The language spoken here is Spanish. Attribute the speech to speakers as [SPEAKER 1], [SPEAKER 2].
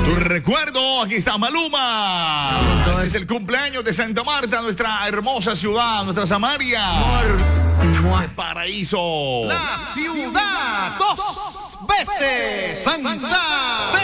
[SPEAKER 1] Un recuerdo, aquí está Maluma. Es el cumpleaños de Santa Marta, nuestra hermosa ciudad, nuestra Samaria. El paraíso.
[SPEAKER 2] La ciudad, dos veces Santa.